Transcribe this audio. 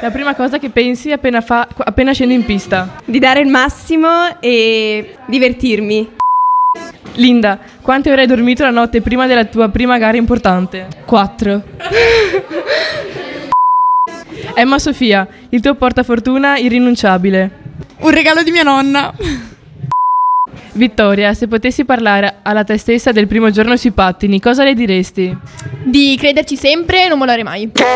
La prima cosa che pensi appena scendi in pista. Di dare il massimo e divertirmi. Linda, quante ore hai dormito la notte prima della tua prima gara importante? 4. Emma Sofia, il tuo portafortuna irrinunciabile. Un regalo di mia nonna. Vittoria, se potessi parlare alla te stessa del primo giorno sui pattini, cosa le diresti? Di crederci sempre e non mollare mai.